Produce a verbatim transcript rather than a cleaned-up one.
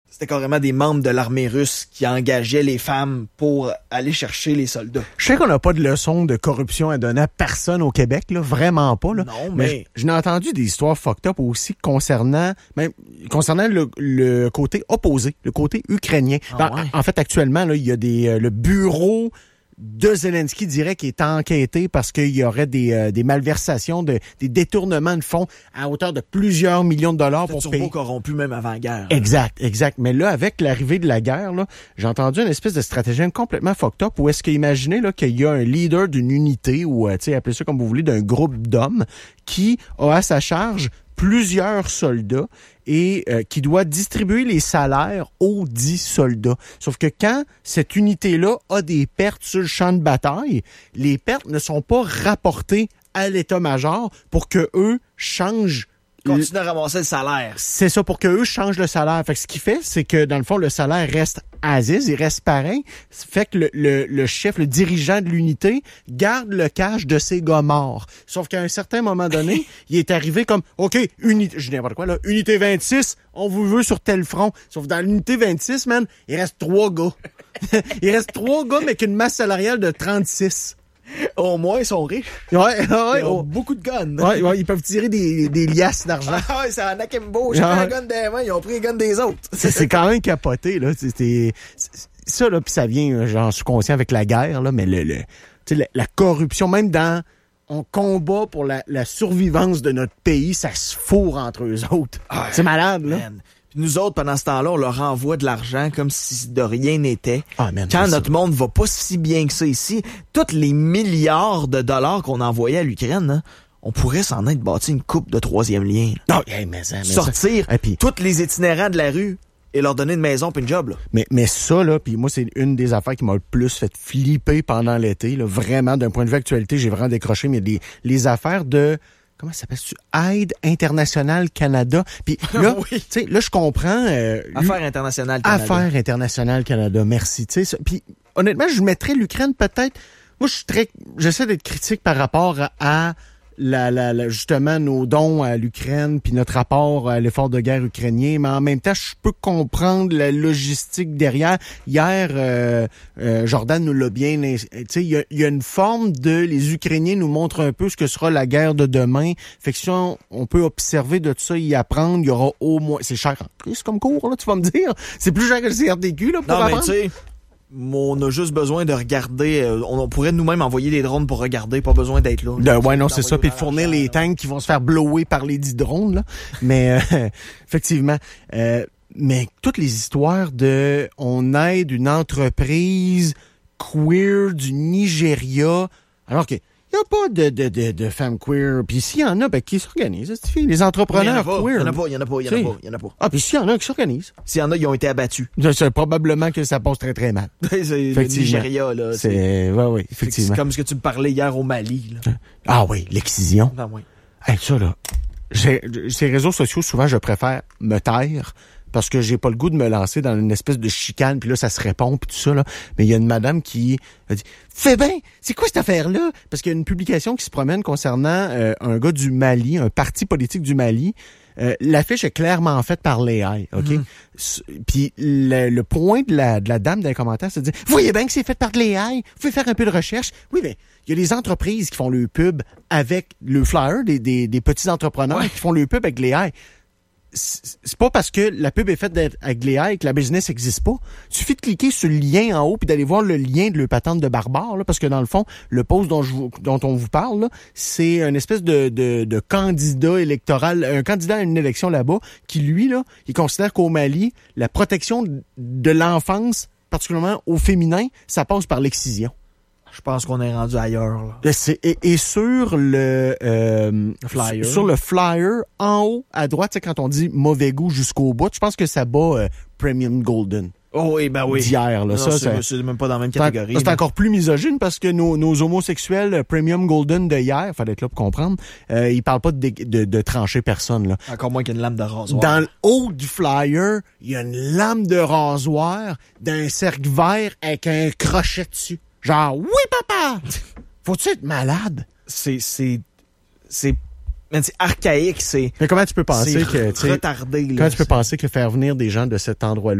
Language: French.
C'était carrément des membres de l'armée russe qui engageaient les femmes pour aller chercher les soldats. Je sais qu'on n'a pas de leçon de corruption à donner à personne au Québec, là, vraiment pas. Là. Non, mais... mais je n'ai entendu des histoires fucked up aussi concernant même concernant le, le côté opposé, le côté ukrainien. Ah, en, ouais. en fait, actuellement, là, il y a des euh, le bureau de Zelensky dirait qu'il est enquêté parce qu'il y aurait des, euh, des malversations, de, des détournements de fonds à hauteur de plusieurs millions de dollars pour turbo payer. corrompu même avant la guerre. Exact, exact. Mais là, avec l'arrivée de la guerre, là, j'ai entendu une espèce de stratégie complètement fucked up où est-ce qu'imaginez là, qu'il y a un leader d'une unité ou, euh, tu sais, appelez ça comme vous voulez, d'un groupe d'hommes qui a à sa charge plusieurs soldats et euh, qui doit distribuer les salaires aux dix soldats. Sauf que quand cette unité-là a des pertes sur le champ de bataille, les pertes ne sont pas rapportées à l'état-major pour que eux changent. Continue à ramasser le salaire. C'est ça, pour qu'eux changent le salaire. Fait que ce qu'il fait, c'est que, dans le fond, le salaire reste aziz, il reste pareil. Fait que le, le, le chef, le dirigeant de l'unité, garde le cash de ses gars morts. Sauf qu'à un certain moment donné, il est arrivé comme, OK, unité, je dis n'importe quoi, là, unité vingt-six, on vous veut sur tel front. Sauf que dans l'unité vingt-six, man, il reste trois gars. Il reste trois gars, mais avec une masse salariale de trente-six. Au moins, ils sont riches. Ouais, ouais, Ils ont oh. beaucoup de guns. Ouais, ouais, ils peuvent tirer des, des liasses d'argent. Ah ouais, c'est un akimbo. J'ai Ah pris ouais. un gun des mains, ils ont pris les guns des autres. C'est, c'est quand même capoté, là. C'est, c'est, c'est- ça, là, puis ça vient, j'en suis conscient avec la guerre, là, mais le, le, tu sais, la, la corruption, même dans, on combat pour la, la survivance de notre pays, ça se fourre entre eux autres. Ah, c'est malade, là. Man. Puis nous autres, pendant ce temps-là, on leur envoie de l'argent comme si de rien n'était. Ah, man, Quand c'est notre ça. monde va pas si bien que ça ici, tous les milliards de dollars qu'on envoyait à l'Ukraine, hein, on pourrait s'en être bâti une coupe de troisième lien. Non, hey, mais ça, mais ça. Sortir Et puis, tous les itinérants de la rue et leur donner une maison puis une job. Là. mais, mais ça, là, puis moi, c'est une des affaires qui m'a le plus fait flipper pendant l'été, là. Vraiment, d'un point de vue actualité, j'ai vraiment décroché, mais les, les affaires de, comment ça s'appelle-tu? Aide internationale Canada. Puis là, Oui. tu sais, là, je comprends. Euh, Affaires internationales Canada. Affaires internationales Canada, merci. Tu sais, ça- puis honnêtement, je mettrais l'Ukraine peut-être. Moi, je suis très, j'essaie d'être critique par rapport à, à la, la, la- justement nos dons à l'Ukraine puis notre rapport à l'effort de guerre ukrainien, mais en même temps, je peux comprendre la logistique derrière. Hier, euh, euh, Jordan nous l'a bien, tu sais, il y a, il y a une forme de les Ukrainiens nous montrent un peu ce que sera la guerre de demain. Fait que si on, on peut observer de tout ça, y apprendre, il y aura au moins, c'est cher en plus comme cours là, tu vas me dire, c'est plus cher que le C R T Q là pour Non, mais apprendre. tu sais, on a juste besoin de regarder. euh, on pourrait nous-mêmes envoyer des drones pour regarder, pas besoin d'être là. De, ouais, non, c'est ça. D'envoyer Puis de dans fournir l'argent, les là. tanks qui vont se faire blower par les dix drones, là. Mais, euh, effectivement. Euh, mais toutes les histoires de on aide une entreprise queer du Nigeria, alors que il n'y a pas de, de, de, de femmes queer. Puis s'il y en a, ben, qui s'organisent? C'est les Il y en a entrepreneurs pas, queer. il y en a pas, il y en a pas, il y en a Si. pas, il y en a pas. Ah, puis s'il y en a qui s'organisent. S'il y en a, ils ont été abattus. Je sais probablement que ça passe très, très mal. c'est le Effectivement. Nigeria, là. C'est, C'est, ouais, ouais, c'est effectivement. comme ce que tu me parlais hier au Mali, là. Ah oui, l'excision. Ah, ouais. Hey, ça, là, j'ai, ces réseaux sociaux, souvent, je préfère me taire parce que j'ai pas le goût de me lancer dans une espèce de chicane, puis là, ça se répond, puis tout ça, là. Mais il y a une madame qui a dit « Fais bien! C'est quoi cette affaire-là? » Parce qu'il y a une publication qui se promène concernant euh, un gars du Mali, un parti politique du Mali. Euh, l'affiche est clairement faite par l'A I, OK? Mm. S- Puis le, le point de la, de la dame dans les commentaires, c'est de dire « Voyez bien que c'est fait par l'A I, vous pouvez faire un peu de recherche. » Oui, mais il y a des entreprises qui font le pub avec le flyer, des, des, des petits entrepreneurs Ouais. qui font le pub avec l'A I. C'est c'est pas parce que la pub est faite d'être avec l'A I que la business n'existe pas. Il suffit de cliquer sur le lien en haut puis d'aller voir le lien de le patente de barbare, là, parce que dans le fond, le post dont, je vous, dont on vous parle, là, c'est une espèce de, de, de candidat électoral, un candidat à une élection là-bas, qui lui, là, il considère qu'au Mali, la protection de l'enfance, particulièrement au féminin, ça passe par l'excision. Je pense qu'on est rendu ailleurs, là. C'est, et, et sur le euh, Flyer. sur le flyer, en haut, à droite, c'est quand on dit mauvais goût jusqu'au bout, je pense que ça bat euh, Premium Golden Oh oui, ben oui. d'hier. Là. Non, Ça, c'est, ça- c'est même pas dans la même c'est, en- catégorie. c'est là. encore plus misogyne parce que nos, nos homosexuels euh, Premium Golden de hier, fallait être là pour comprendre, euh, ils parlent pas de, de, de trancher personne. Là. Encore moins qu'une lame de rasoir. Dans le haut du flyer, il y a une lame de rasoir d'un cercle vert avec un crochet dessus. Genre, oui, papa! Faut-tu être malade? C'est, c'est, c'est, man, c'est archaïque, c'est, Mais comment tu peux penser c'est que, tu sais, retardé, là. comment tu peux penser que faire venir des gens de cet endroit-là